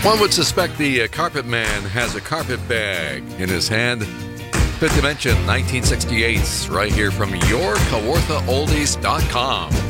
One would suspect the carpet man has a carpet bag in his hand. Fifth Dimension, 1968, right here from YourKawarthaOldies.com.